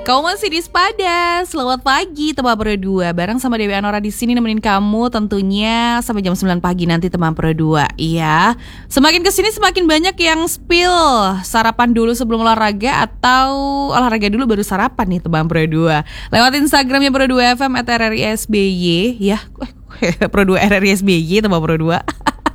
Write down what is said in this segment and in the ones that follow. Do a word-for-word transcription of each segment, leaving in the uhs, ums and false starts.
Kau masih di Sepada. Selamat pagi teman berdua. Bareng sama Dewi Anora di sini nemenin kamu tentunya sampai jam sembilan pagi nanti teman berdua. Iya. Semakin kesini semakin banyak yang spill sarapan dulu sebelum olahraga atau olahraga dulu baru sarapan nih teman berdua. Lewat Instagramnya berdua F M at R R I S B Y ya. Berdua R R I S B Y teman berdua.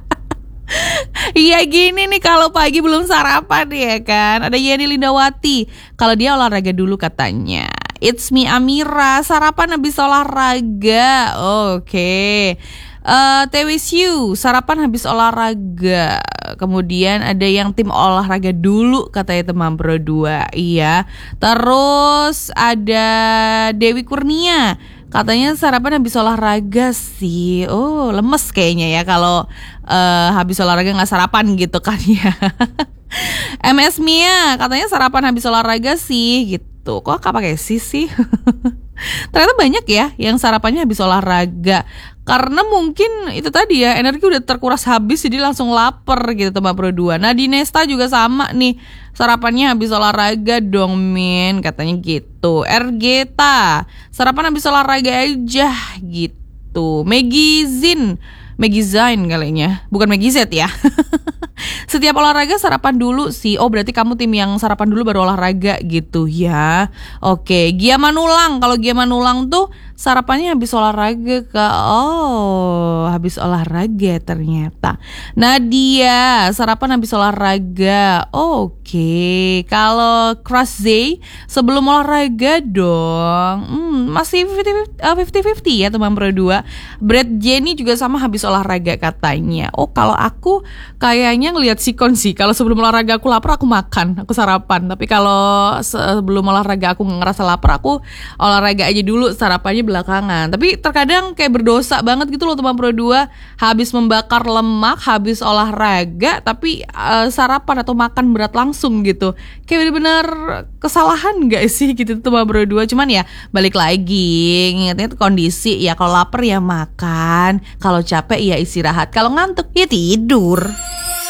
Iya gini nih kalau pagi belum sarapan ya kan. Ada Yeni Lindawati. Kalau dia olahraga dulu katanya. It's me Amira. Sarapan habis olahraga. Oke okay. uh, T W S U. Sarapan habis olahraga. Kemudian ada yang tim olahraga dulu katanya teman berdua. Iya. Terus ada Dewi Kurnia. Katanya sarapan habis olahraga sih. Oh lemes kayaknya ya kalau uh, habis olahraga gak sarapan gitu kan ya. M S Mia katanya sarapan habis olahraga sih gitu. Kok gak pakai sih sih? Ternyata banyak ya yang sarapannya habis olahraga. Karena mungkin itu tadi ya, energi udah terkuras habis jadi langsung lapar gitu teman berdua. Nah di Nesta juga sama nih, sarapannya habis olahraga dong Min, katanya gitu. Ergeta, sarapan habis olahraga aja gitu. Maggie Zin, Maggie Zain kalinya, bukan Maggie Z ya. Setiap olahraga sarapan dulu sih. Oh berarti kamu tim yang sarapan dulu baru olahraga gitu ya. Oke, Gia Manulang. Kalau Gia Manulang tuh sarapannya habis olahraga Kak. Oh habis olahraga ternyata. Nadia sarapan habis olahraga. Oke, kalau Crush Z sebelum olahraga dong. hmm, Masih fifty fifty ya teman berdua. Brad Jenny juga sama habis olahraga katanya. Oh kalau aku kayaknya ngelihat sikon sih. Kalau sebelum olahraga aku lapar aku makan, aku sarapan. Tapi kalau sebelum olahraga aku ngerasa lapar, aku olahraga aja dulu, sarapannya belakangan. Tapi terkadang kayak berdosa banget gitu loh teman berdua. Habis membakar lemak, habis olahraga, tapi uh, sarapan atau makan berat langsung gitu. Kayak bener-bener kesalahan gak sih gitu teman berdua. Cuman ya balik lagi, ingatnya kondisi ya. Kalau lapar ya makan, kalau capek ya istirahat, kalau ngantuk ya tidur.